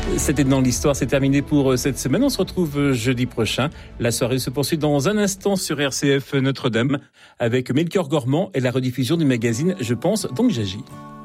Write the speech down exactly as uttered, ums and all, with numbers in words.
C'était dans l'histoire, c'est terminé pour cette semaine. On se retrouve jeudi prochain. La soirée se poursuit dans un instant sur R C F Notre-Dame avec Melchior Gormand et la rediffusion du magazine Je pense donc j'agis.